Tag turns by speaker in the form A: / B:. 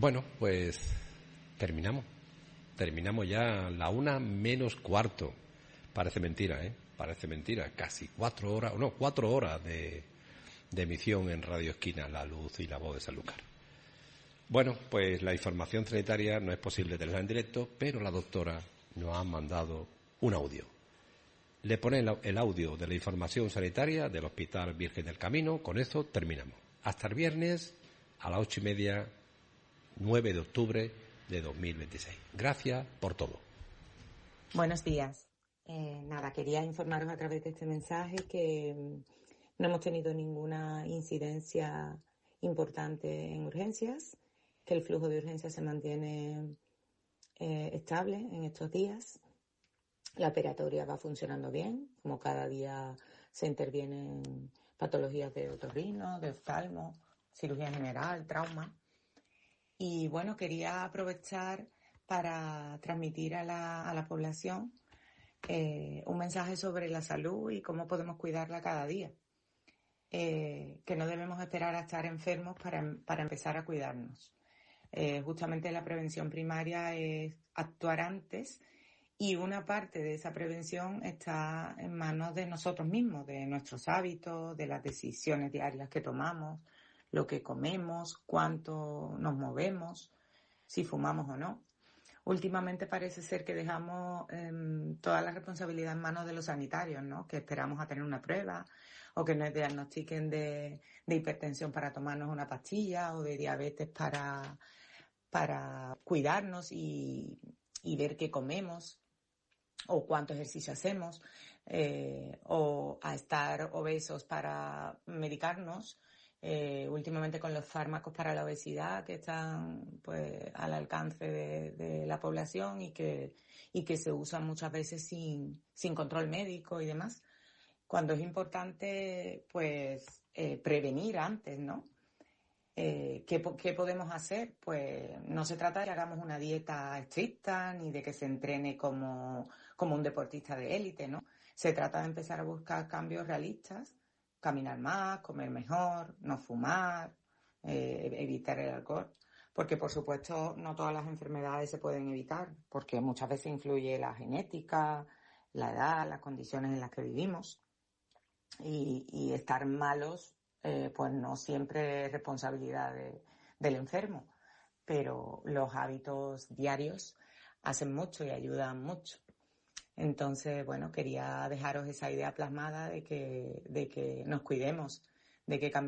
A: Bueno, pues terminamos. Terminamos ya la 1:45. Parece mentira, ¿eh? Parece mentira. Casi 4 horas de emisión en Radio Esquina, La Luz y la Voz de Sanlúcar. Bueno, pues la información sanitaria no es posible tenerla en directo, pero la doctora nos ha mandado un audio. Le ponen el audio de la información sanitaria del Hospital Virgen del Camino. Con eso terminamos. Hasta el viernes a las 8:30, 9 de octubre de 2026. Gracias por todo.
B: Buenos días. Quería informaros a través de este mensaje que no hemos tenido ninguna incidencia importante en urgencias, que el flujo de urgencias se mantiene estable en estos días. La operatoria va funcionando bien, como cada día se intervienen patologías de otorrino, de oftalmo, cirugía general, trauma. Y bueno, quería aprovechar para transmitir a la población un mensaje sobre la salud y cómo podemos cuidarla cada día. Que no debemos esperar a estar enfermos para empezar a cuidarnos. Justamente la prevención primaria es actuar antes, y una parte de esa prevención está en manos de nosotros mismos, de nuestros hábitos, de las decisiones diarias que tomamos, lo que comemos, cuánto nos movemos, si fumamos o no. Últimamente parece ser que dejamos toda la responsabilidad en manos de los sanitarios, ¿no? Que esperamos a tener una prueba o que nos diagnostiquen de hipertensión para tomarnos una pastilla o de diabetes para cuidarnos y ver qué comemos o cuánto ejercicio hacemos, o a estar obesos para medicarnos. Últimamente con los fármacos para la obesidad que están pues al alcance de la población y que se usan muchas veces sin control médico y demás, cuando es importante pues prevenir antes, ¿no? ¿Qué podemos hacer? Pues no se trata de que hagamos una dieta estricta ni de que se entrene como un deportista de élite, ¿no? Se trata de empezar a buscar cambios realistas: caminar más, comer mejor, no fumar, evitar el alcohol. Porque, por supuesto, no todas las enfermedades se pueden evitar, porque muchas veces influye la genética, la edad, las condiciones en las que vivimos. Y estar malos, pues no siempre es responsabilidad del enfermo. Pero los hábitos diarios hacen mucho y ayudan mucho. Entonces, bueno, quería dejaros esa idea plasmada de que nos cuidemos, de que cambiemos